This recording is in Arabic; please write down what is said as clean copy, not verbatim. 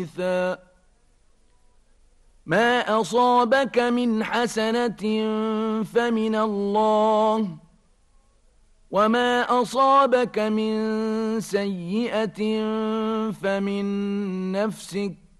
ما أصابك من حسنة فمن الله وما أصابك من سيئة فمن نفسك